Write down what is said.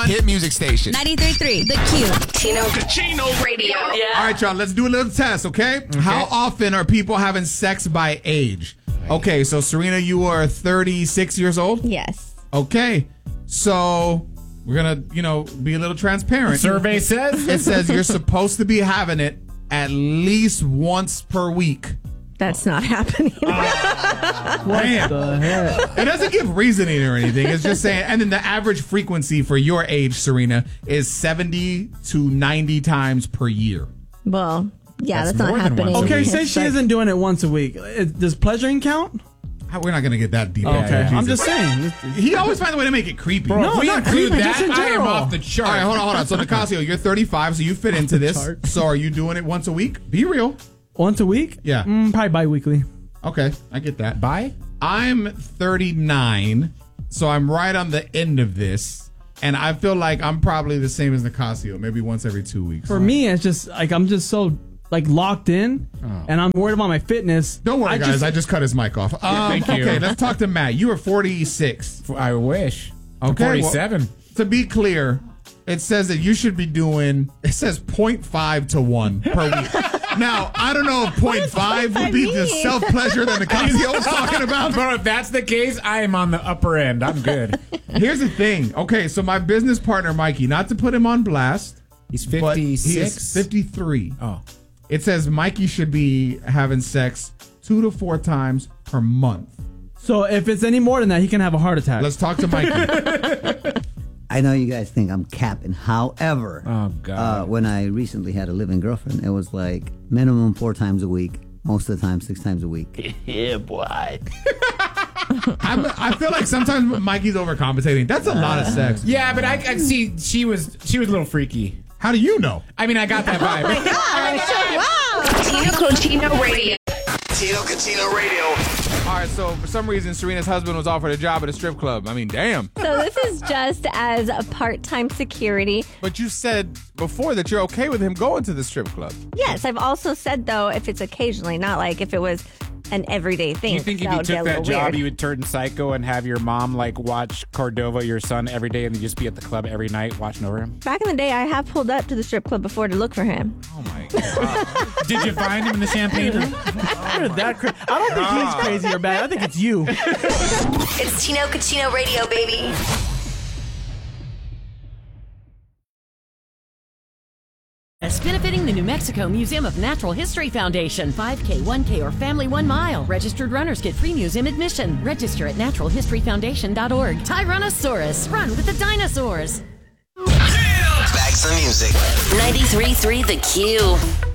Hit music station. 93.3, The Q. Tino Cucino Radio. Yeah. All right, y'all, let's do a little test, okay? How often are people having sex by age? Okay, so Serena, you are 36 years old? Yes. Okay, so we're going to, be a little transparent. Survey says? It says you're supposed to be having it at least once per week. That's not happening. What the heck? It doesn't give reasoning or anything. It's just saying, and then the average frequency for your age, Serena, is 70 to 90 times per year. Well, yeah, that's not more than happening. once a Okay, week. say she isn't doing it once a week. Does pleasuring count? We're not going to get that deep. Okay, Jesus. I'm just saying. He always finds a way to make it creepy. Bro, No, if we not include creepy, that, just in I am general. off the chart. All right, hold on. So, Nicasio, you're 35, so you fit into this. Chart. So, are you doing it once a week? Be real. Once a week? Yeah. Probably bi-weekly. Okay, I get that. Bye? I'm 39, so I'm right on the end of this, and I feel like I'm probably the same as Nicasio, maybe once every 2 weeks. For me, it's just like I'm just so locked in, and I'm worried about my fitness. Don't worry, guys. I just cut his mic off. Thank you. Okay, let's talk to Matt. You are 46. I wish. Okay, 47. To be clear, it says that you should be doing, it says 0.5 to 1 per week. Now, I don't know if 0.5 would be the self-pleasure that Nicasio was talking about. Bro, if that's the case, I am on the upper end. I'm good. Here's the thing. Okay, so my business partner, Mikey, not to put him on blast, He's but 56. he is 53. Oh. It says Mikey should be having sex 2 to 4 times per month. So if it's any more than that, he can have a heart attack. Let's talk to Mikey. I know you guys think I'm capping. However, Oh, God. when I recently had a living girlfriend, it was like minimum 4 times a week, most of the time 6 times a week. Yeah, boy. I feel like sometimes Mikey's overcompensating. That's a lot of sex. Yeah, but I see she was a little freaky. How do you know? I mean, I got that vibe. Tino Cucino Radio. Tino Cucino Radio. All right, so for some reason, Serena's husband was offered a job at a strip club. I mean, damn. So this is just as a part-time security. But you said before that you're okay with him going to the strip club. Yes, I've also said, though, if it's occasionally, not like if it was an everyday thing. Do you think if That you would be a took that little job, weird. you would turn psycho and have your mom watch Cordova, your son, every day, and just be at the club every night watching over him? Back in the day, I have pulled up to the strip club before to look for him. Oh my god. Did you find him in the champagne room? You're that crazy. I don't think he's crazy or bad. I think it's you. It's Tino Cucino Radio, baby. As benefiting the New Mexico Museum of Natural History Foundation. 5K, 1K, or Family 1 Mile. Registered runners get free museum admission. Register at naturalhistoryfoundation.org. Tyrannosaurus, run with the dinosaurs. Back to the music. 93.3 The Q.